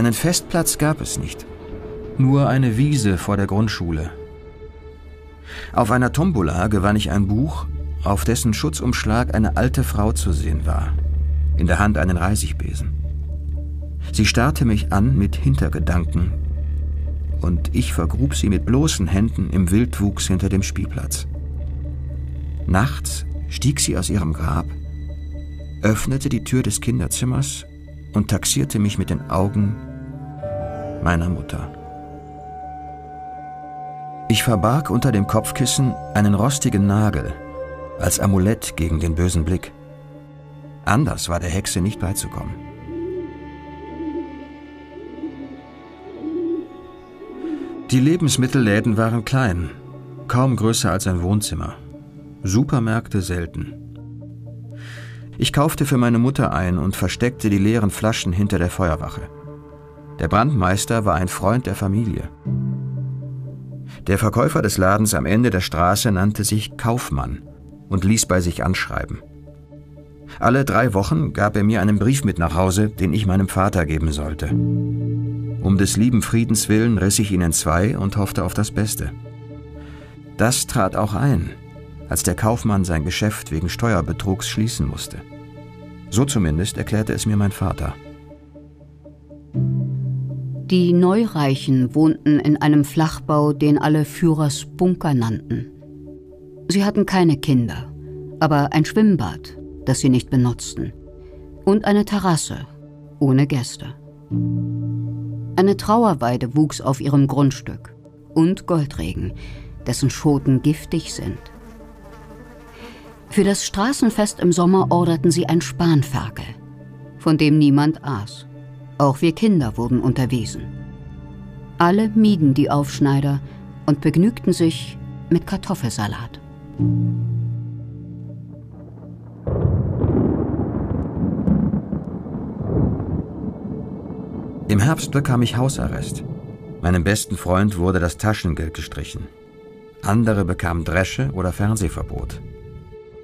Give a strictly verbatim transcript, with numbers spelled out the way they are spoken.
Einen Festplatz gab es nicht, nur eine Wiese vor der Grundschule. Auf einer Tombola gewann ich ein Buch, auf dessen Schutzumschlag eine alte Frau zu sehen war, in der Hand einen Reisigbesen. Sie starrte mich an mit Hintergedanken, und ich vergrub sie mit bloßen Händen im Wildwuchs hinter dem Spielplatz. Nachts stieg sie aus ihrem Grab, öffnete die Tür des Kinderzimmers und taxierte mich mit den Augen meiner Mutter. Ich verbarg unter dem Kopfkissen einen rostigen Nagel als Amulett gegen den bösen Blick. Anders war der Hexe nicht beizukommen. Die Lebensmittelläden waren klein, kaum größer als ein Wohnzimmer. Supermärkte selten. Ich kaufte für meine Mutter ein und versteckte die leeren Flaschen hinter der Feuerwache. Der Brandmeister war ein Freund der Familie. Der Verkäufer des Ladens am Ende der Straße nannte sich Kaufmann und ließ bei sich anschreiben. Alle drei Wochen gab er mir einen Brief mit nach Hause, den ich meinem Vater geben sollte. Um des lieben Friedens willen riss ich ihn in zwei und hoffte auf das Beste. Das trat auch ein, als der Kaufmann sein Geschäft wegen Steuerbetrugs schließen musste. So zumindest erklärte es mir mein Vater. Die Neureichen wohnten in einem Flachbau, den alle Führers Bunker nannten. Sie hatten keine Kinder, aber ein Schwimmbad, das sie nicht benutzten, und eine Terrasse ohne Gäste. Eine Trauerweide wuchs auf ihrem Grundstück und Goldregen, dessen Schoten giftig sind. Für das Straßenfest im Sommer orderten sie ein Spanferkel, von dem niemand aß. Auch wir Kinder wurden unterwiesen. Alle mieden die Aufschneider und begnügten sich mit Kartoffelsalat. Im Herbst bekam ich Hausarrest. Meinem besten Freund wurde das Taschengeld gestrichen. Andere bekamen Dresche oder Fernsehverbot.